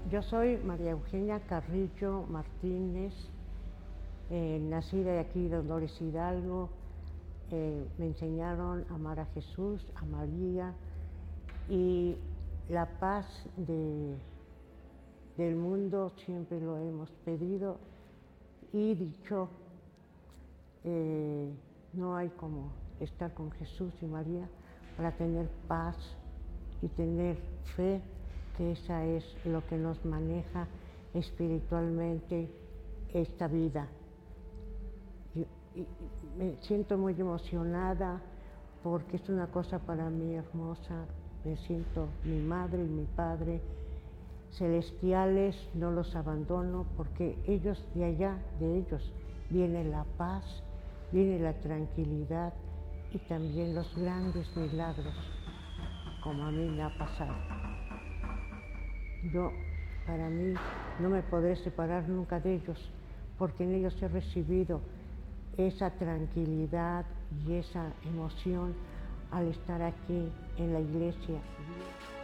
Yo soy María Eugenia Carrillo Martínez, nacida aquí de Dolores Hidalgo. Me enseñaron a amar a Jesús, a María, y la paz del mundo siempre lo hemos pedido y dicho. No hay como estar con Jesús y María para tener paz y tener fe, que esa es lo que nos maneja espiritualmente esta vida. Y me siento muy emocionada porque es una cosa para mí hermosa. Me siento mi madre y mi padre celestiales, no los abandono porque ellos, de allá de ellos viene la paz, viene la tranquilidad y también los grandes milagros, como a mí me ha pasado. Yo, para mí, no me podré separar nunca de ellos, porque en ellos he recibido esa tranquilidad y esa emoción al estar aquí en la iglesia.